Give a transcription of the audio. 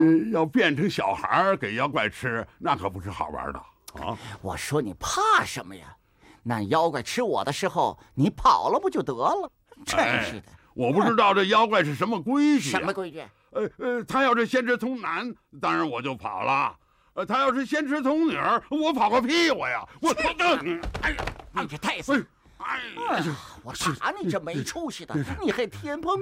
要变成小孩给妖怪吃，那可不是好玩的啊！ 我说你怕什么呀？那妖怪吃我的时候，你跑了不就得了？真是的！ 我不知道这妖怪是什么规矩。 什么规矩？ 他要是先吃从男，当然我就跑了。他要是先吃从女儿，我跑个屁我呀！我哎呀，你这太死！哎呀，我打你这没出息的，你还天蓬